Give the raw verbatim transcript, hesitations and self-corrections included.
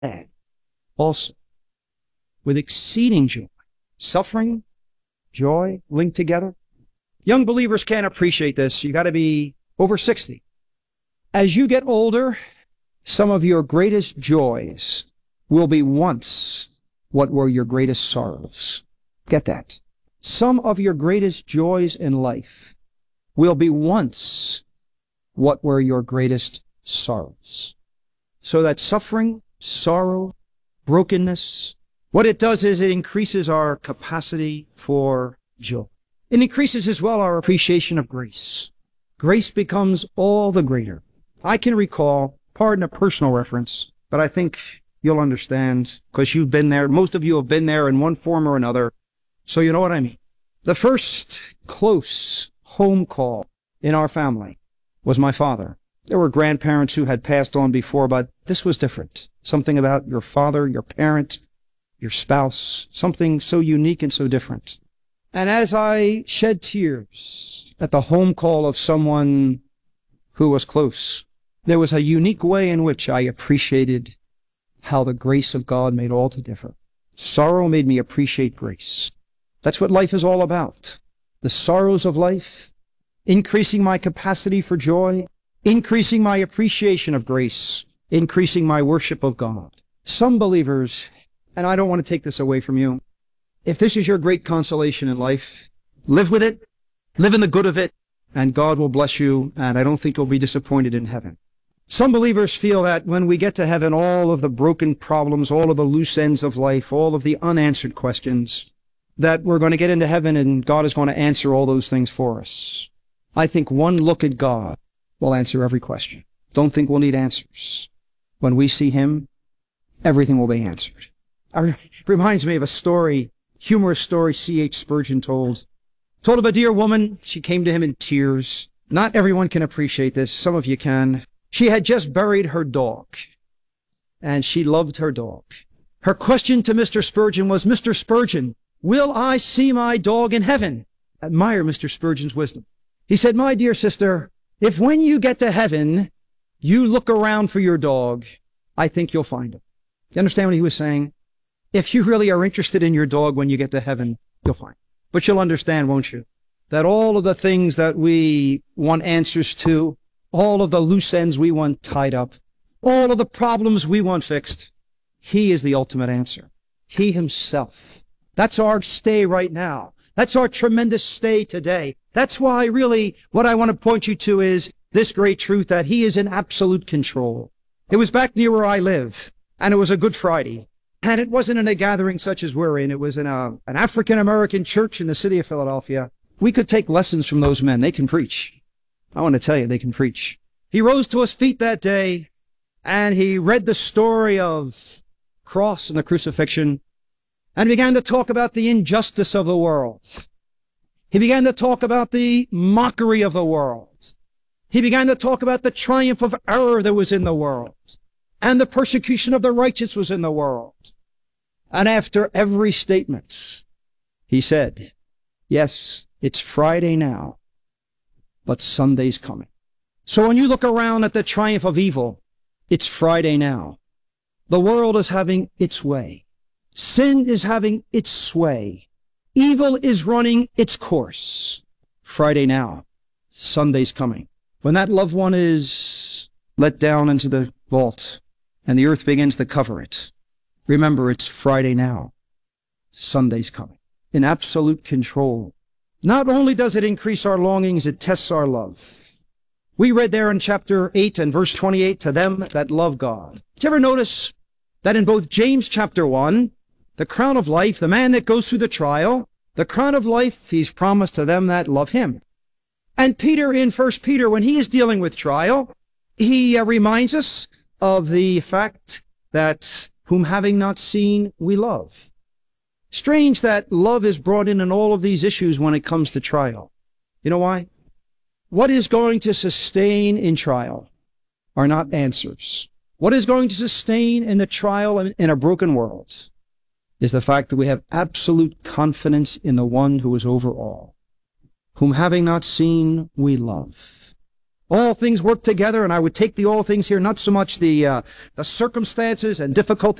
glad also with exceeding joy. Suffering, joy linked together. Young believers can't appreciate this. You got to be over sixty. As you get older, some of your greatest joys will be once what were your greatest sorrows. Get that. Some of your greatest joys in life will be once what were your greatest sorrows. So that suffering, sorrow, brokenness, what it does is it increases our capacity for joy. It increases as well our appreciation of grace. Grace becomes all the greater. I can recall, pardon a personal reference, but I think you'll understand because you've been there. Most of you have been there in one form or another. So you know what I mean. The first close home call in our family was my father. There were grandparents who had passed on before, but this was different. Something about your father, your parent, your spouse, something so unique and so different. And as I shed tears at the home call of someone who was close, there was a unique way in which I appreciated how the grace of God made all to differ. Sorrow made me appreciate grace. That's what life is all about. The sorrows of life, increasing my capacity for joy, increasing my appreciation of grace, increasing my worship of God. Some believers, and I don't want to take this away from you, if this is your great consolation in life, live with it, live in the good of it, and God will bless you, and I don't think you'll be disappointed in heaven. Some believers feel that when we get to heaven, all of the broken problems, all of the loose ends of life, all of the unanswered questions, that we're going to get into heaven and God is going to answer all those things for us. I think one look at God will answer every question. Don't think we'll need answers. When we see Him, everything will be answered. It reminds me of a story, humorous story C H Spurgeon told. Told of a dear woman. She came to him in tears. Not everyone can appreciate this. Some of you can. She had just buried her dog, and she loved her dog. Her question to Mister Spurgeon was, Mister Spurgeon, will I see my dog in heaven? Admire Mister Spurgeon's wisdom. He said, my dear sister, if when you get to heaven, you look around for your dog, I think you'll find him. You understand what he was saying? If you really are interested in your dog when you get to heaven, you'll find him. But you'll understand, won't you, that all of the things that we want answers to, all of the loose ends we want tied up, all of the problems we want fixed, He is the ultimate answer. He Himself. That's our stay right now. That's our tremendous stay today. That's why really what I want to point you to is this great truth that He is in absolute control. It was back near where I live, and it was a Good Friday. And it wasn't in a gathering such as we're in. It was in a, an African-American church in the city of Philadelphia. We could take lessons from those men. They can preach. I want to tell you, they can preach. He rose to his feet that day, and he read the story of cross and the crucifixion, and began to talk about the injustice of the world. He began to talk about the mockery of the world. He began to talk about the triumph of error that was in the world, and the persecution of the righteous was in the world. And after every statement, he said, yes, it's Friday now, but Sunday's coming. So when you look around at the triumph of evil, it's Friday now. The world is having its way. Sin is having its sway. Evil is running its course. Friday now, Sunday's coming. When that loved one is let down into the vault and the earth begins to cover it, remember it's Friday now. Sunday's coming. In absolute control. Not only does it increase our longings, it tests our love. We read there in chapter eight and verse twenty-eight, to them that love God. Did you ever notice that in both James chapter one, the crown of life, the man that goes through the trial, the crown of life he's promised to them that love him. And Peter in First Peter, when he is dealing with trial, he uh, reminds us of the fact that whom having not seen, we love. Strange that love is brought in in all of these issues when it comes to trial. You know why? What is going to sustain in trial are not answers. What is going to sustain in the trial in a broken world is the fact that we have absolute confidence in the one who is over all, whom having not seen, we love. all things work together, and I would take the all things here, not so much the uh, the circumstances and difficulties